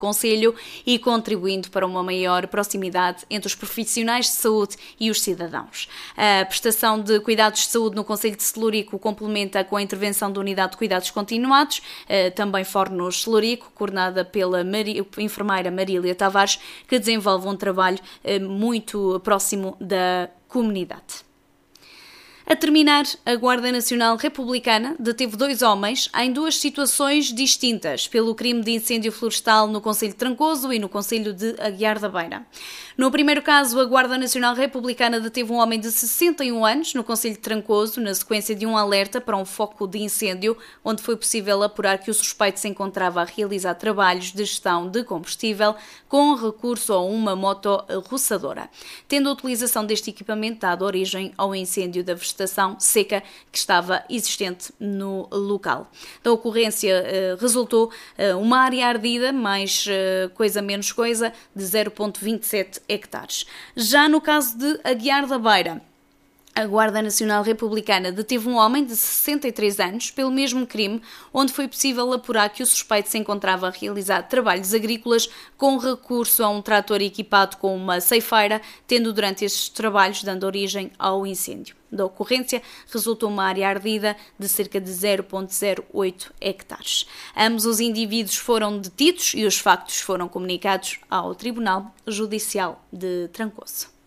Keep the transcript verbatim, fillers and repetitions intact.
Conselho e contribuindo para uma maior proximidade entre os profissionais de saúde e os cidadãos. A prestação de cuidados de saúde no Conselho de Celurico complementa com a intervenção da Unidade de Cuidados Continuados, também Fornos Celurico, coordenada pela Maria, enfermeira Marília Tavares, que desenvolve um trabalho muito próximo da comunidade. A terminar, a Guarda Nacional Republicana deteve dois homens em duas situações distintas pelo crime de incêndio florestal no Concelho de Trancoso e no Concelho de Aguiar da Beira. No primeiro caso, a Guarda Nacional Republicana deteve um homem de sessenta e um anos no Concelho de Trancoso, na sequência de um alerta para um foco de incêndio, onde foi possível apurar que o suspeito se encontrava a realizar trabalhos de gestão de combustível com recurso a uma motorroçadora, tendo a utilização deste equipamento dado origem ao incêndio da vegetação seca que estava existente no local. Da ocorrência eh, resultou eh, uma área ardida, mais eh, coisa menos coisa, de zero vírgula vinte e sete hectares. Já no caso de Aguiar da Beira, a Guarda Nacional Republicana deteve um homem de sessenta e três anos pelo mesmo crime, onde foi possível apurar que o suspeito se encontrava a realizar trabalhos agrícolas com recurso a um trator equipado com uma ceifeira, tendo durante estes trabalhos dando origem ao incêndio. Da ocorrência, resultou uma área ardida de cerca de zero vírgula zero oito hectares. Ambos os indivíduos foram detidos e os factos foram comunicados ao Tribunal Judicial de Trancoso.